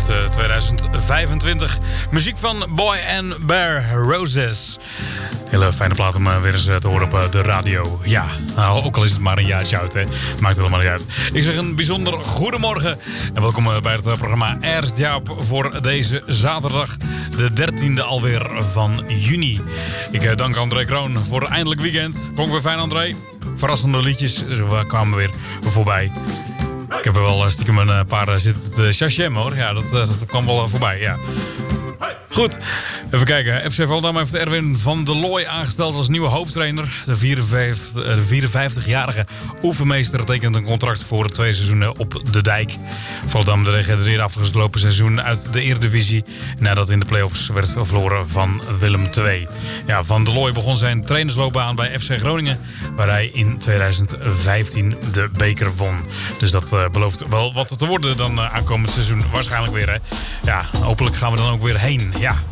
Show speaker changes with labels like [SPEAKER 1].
[SPEAKER 1] uit 2025. Muziek van Boy and Bear Roses. Hele fijne plaat om weer eens te horen op de radio. Ja, nou, ook al is het maar een jaartje oud, hè. Maakt helemaal niet uit. Ik zeg een bijzonder goedemorgen. En welkom bij het programma Erst Jaap voor deze zaterdag. De 13e alweer van juni. Ik dank André Kroon voor eindelijk weekend. Klonk weer fijn, André. Verrassende liedjes kwamen weer voorbij. Ik heb er wel stiekem een paar zitten te chachem, hoor. Ja, dat kwam wel voorbij, ja. Goed, even kijken. FC Volendam heeft Erwin van der Looy aangesteld als nieuwe hoofdtrainer. De 54-jarige oefenmeester tekent een contract voor 2 seizoenen op de dijk. Volendam degradeerde afgelopen seizoen uit de Eredivisie nadat in de play-offs werd verloren van Willem II. Ja, Van der Looy begon zijn trainersloopbaan bij FC Groningen, waar hij in 2015 de beker won. Dus dat belooft wel wat te worden dan aankomend seizoen waarschijnlijk weer. Hè. Ja, hopelijk gaan we dan ook weer heen. Ja,